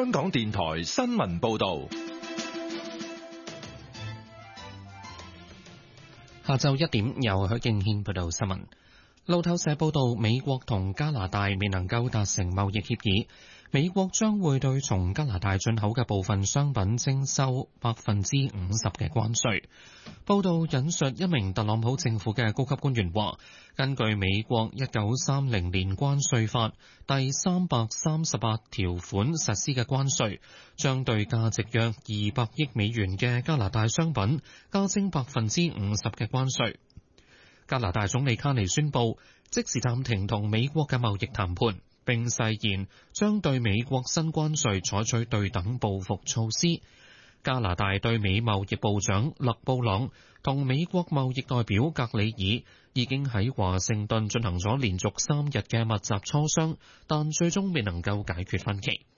香港電台新聞報道。 下晝1點，由許敬軒報道新聞。路透社報道，美國同加拿大未能夠達成貿易協議，美國將會對從加拿大進口嘅部分商品徵收50%嘅關稅。報道引述一名特朗普政府嘅高級官員話，根據美國1930年關稅法第338條款實施嘅關稅，將對價值約200億美元嘅加拿大商品加徵50%嘅關稅。加拿大總理卡尼宣布即時暫停同美國嘅貿易談判，並誓言將對美國新關稅採取對等報復措施。加拿大對美貿易部長勒布朗同美國貿易代表格里爾已經喺華盛頓進行咗連續3日嘅密集磋商，但最終未能夠解決分歧。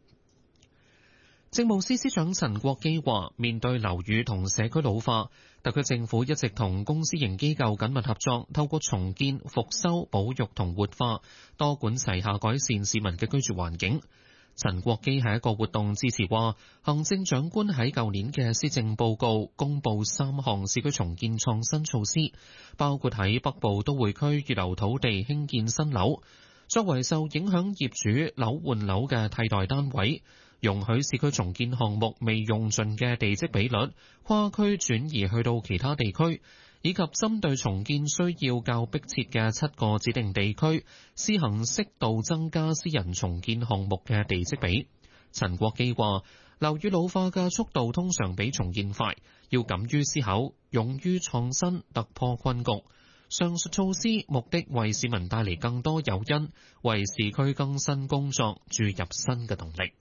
政務司司長陳國基話，面對樓宇同社區老化，特區政府一直同公私營機構緊密合作，透過重建、復修、保育同活化，多管齊下改善市民嘅居住環境。陳國基喺一個活動致辭話，行政長官喺舊年嘅施政報告公布3項市區重建創新措施，包括喺北部都會區預留土地興建新樓，作為受影響業主樓換樓嘅替代單位，容許市區重建項目未用盡嘅地積比率跨區轉移去到其他地區，以及針對重建需要較迫切嘅7個指定地區，施行適度增加私人重建項目嘅地積比。陳國基話，樓宇老化嘅速度通常比重建快，要敢於思考，勇於創新，突破困局。上述措施目的為市民帶嚟更多誘因，為市區更新工作注入新嘅動力。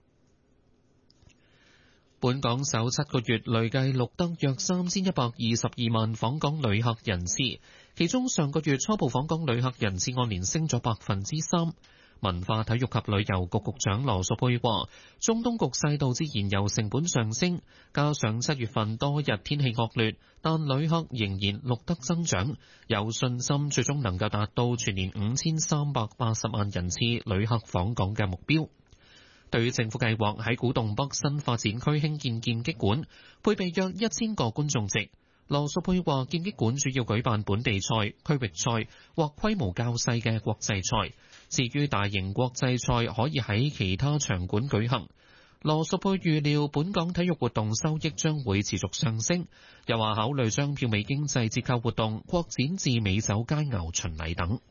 本港首7個月累計錄得約3122萬訪港旅客人次，其中上個月初步訪港旅客人次按年升咗3%。文化體育及旅遊局局長羅淑佩話，中東局勢導致燃油成本上升，加上7月份多日天氣惡劣，但旅客仍然錄得增長，有信心最終能夠達到全年5380萬人次旅客訪港嘅目標。對於政府計劃喺古洞北新發展區興建劍擊館，配備約1000個觀眾席，羅淑佩話劍擊館主要舉辦本地賽、區域賽或規模較細嘅國際賽，至於大型國際賽可以喺其他場館舉行。羅淑佩預料本港體育活動收益將會持續上升，又話考慮將票美經濟折扣活動擴展至美酒佳餚巡禮等。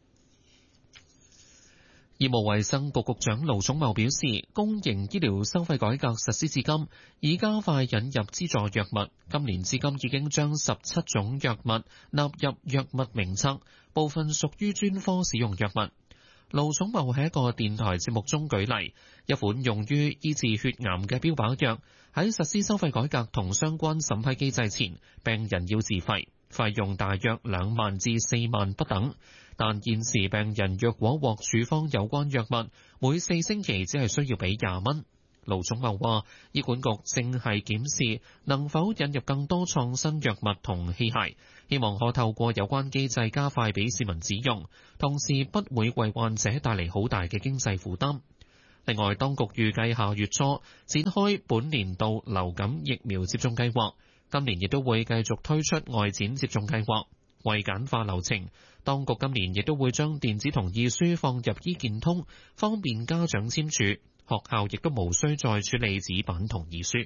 醫務衛生局局長盧寵茂表示，公營醫療收費改革實施至今，已加快引入資助藥物。今年至今已經將17種藥物納入藥物名冊，部分屬於專科使用藥物。盧寵茂喺一個電台節目中舉例，一款用於醫治血癌嘅標靶藥，喺實施收費改革同相關審批機制前，病人要自費，費用大約2萬至4萬不等。但現時病人若果獲處方有關藥物，每4星期只係需要俾20蚊。盧寵茂話，醫管局正係檢視能否引入更多創新藥物同器械，希望可透過有關機制加快俾市民使用，同時不會為患者帶嚟好大嘅經濟負擔。另外，當局預計下月初展開本年度流感疫苗接種計劃，今年亦都會繼續推出外展接種計劃。為簡化流程，當局今年亦都會將電子同意書放入醫健通，方便家長簽署。學校亦都無需再處理紙版同意書。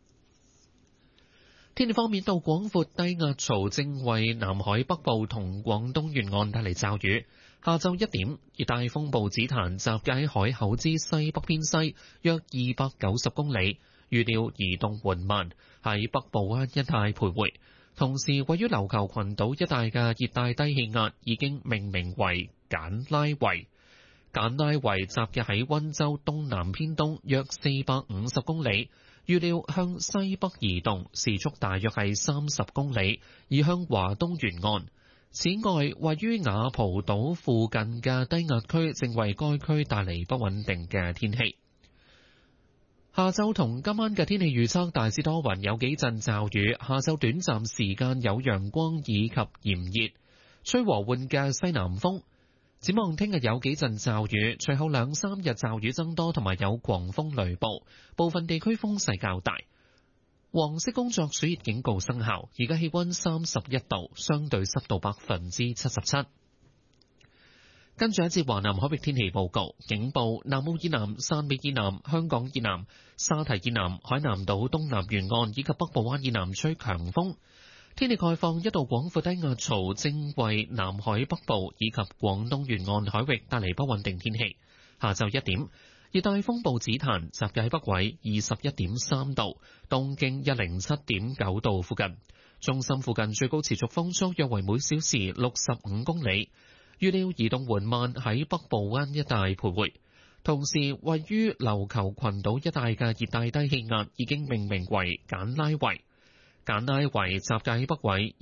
天氣方面，道廣闊低壓槽正為南海北部同廣東沿岸帶嚟驟雨。下晝1點，熱帶風暴紫檀集結喺海口之西北偏西約290公里，預料移動緩慢，喺北部灣一帶徘徊。同時，位於琉球群島一帶嘅熱帶低氣壓已經命名為簡拉維。簡拉維集結喺溫州東南偏東約450公里，預料向西北移動，時速大約係30公里，移向華東沿岸。此外，位於雅蒲島附近嘅低壓區正為該區帶嚟不穩定嘅天氣。下晝同今晚嘅天氣預測大致多雲，有幾陣驟雨。下晝短暫時間有陽光以及炎熱，吹和緩嘅西南風。 展望聽日有幾陣驟雨，隨後2-3日驟雨增多，同埋有狂風雷暴，部分地區風勢較大。黃色工作暑熱警告生效，而家氣溫31度，相對濕度77%。跟住一節華南海域天氣報告，警報：南澳以南、汕尾以南、香港以南、沙堤以南、海南島東南沿岸以及北部灣以南吹強風。天氣概況：一道廣闊低壓槽正為南海北部以及廣東沿岸海域帶嚟不穩定天氣。下晝1點，熱帶風暴紫檀集結喺北緯21.3度，東經107.9度附近，中心附近最高持續風速約為每小時65公里。預料移動緩慢喺北部灣一帶徘徊，同時位於琉球群島一帶嘅熱帶低氣壓已經命名為簡拉維。簡拉維集結喺北緯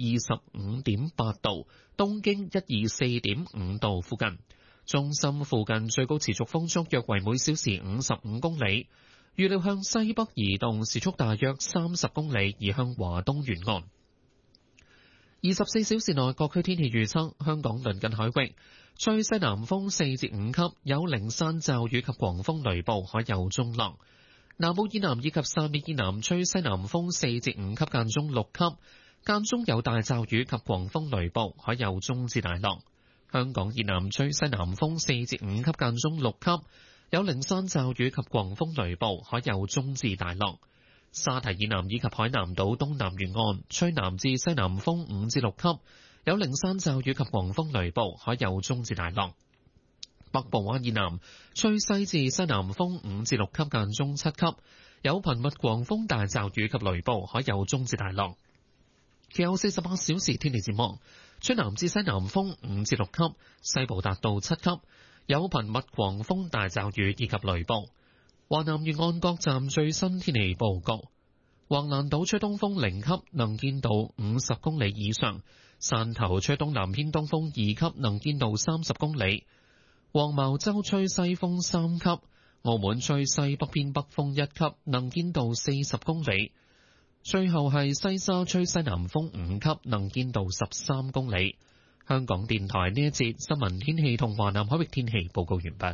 25.8度，東經124.5度附近，中心附近最高持續風速約為每小時55公里。預料向西北移動，時速大約30公里，移向華東沿岸。24小時內各區天氣預測：香港鄰近海域吹西南風4至5級，有零散驟雨及狂風雷暴，海有中浪。南澳以南以及汕尾以南吹西南風4至5級，間中6級，間中有大驟雨及狂風雷暴，海有中至大浪。香港以南吹西南風4至5級，間中6級，有零散驟雨及狂風雷暴，海有中至大浪。沙堤以南以及海南島東南沿岸吹南至西南風5至6級，有零散驟雨及狂風雷暴，海有中至大浪。北部灣以南吹西至西南風5至6級，間中7級，有頻密狂風大驟雨及雷暴，海有中至大浪。其後48小時天氣展望：吹南至西南風5至6級，西部達到7級，有頻密狂風大驟雨以及雷暴。華南沿岸各站最新天氣報告：橫瀾島吹東風0級，能見度50公里以上；汕頭吹東南偏東風2級，能見度30公里；黃茅洲吹西風3級；澳門吹西北偏北風1級，能見度40公里；最後係西沙吹西南風5級，能見度13公里。香港電台呢一節新聞天氣同華南海域天氣報告完畢。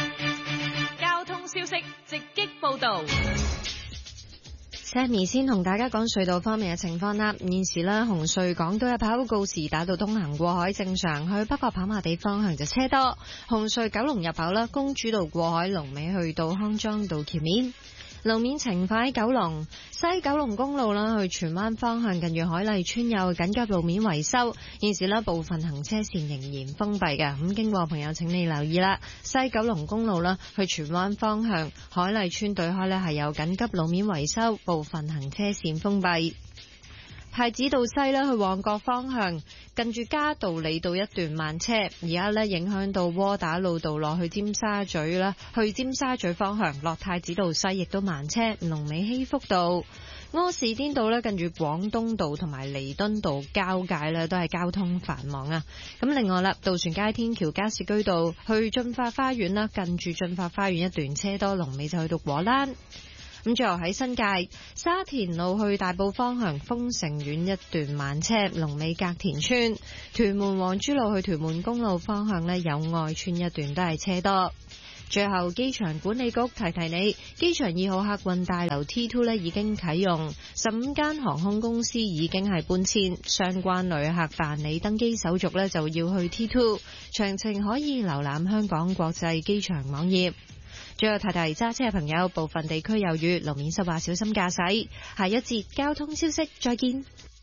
消息直擊報道。 Sammy 先同大家講隧道方面嘅情況啦。現時咧，紅隧港島入口告士打道東行過海正常，去北角跑馬地方向就車多。紅隧九龍入口啦，公主道過海龍尾去到康莊道橋面。路面情況喺九龍西九龍公路啦，去荃灣方向近住海麗村有緊急路面維修，現時呢部分行車線仍然封閉嘅，咁經過朋友請你留意啦。西九龍公路啦，去荃灣方向海麗村對開呢係有緊急路面維修，部分行車線封閉。太子道西咧去旺角方向，近住嘉道理道一段慢車，而家咧影響到窩打老道落去尖沙咀啦，去尖沙咀方向落太子道西亦都慢車，龍尾禧福道。柯士甸道咧近住廣東道同埋彌敦道交界咧都係交通繁忙啊。咁另外啦，渡船街天橋加士居道去駿發花園啦，近住駿發花園一段車多，龍尾就去到果欄。咁最後喺新界沙田路去大埔方向豐城苑一段慢車，龍尾隔田村。屯門黃珠路去屯門公路方向呢，友愛村一段都係車多。最後機場管理局提提你，機場2號客運大樓 T2 呢已經啟用，15間航空公司已經係搬遷，相關旅客辦理登機手續呢就要去 T2， 詳情可以瀏覽香港國際機場網頁。最後提提揸車嘅朋友，部分地區有雨，路面濕滑，小心駕駛。下一節交通消息，再見。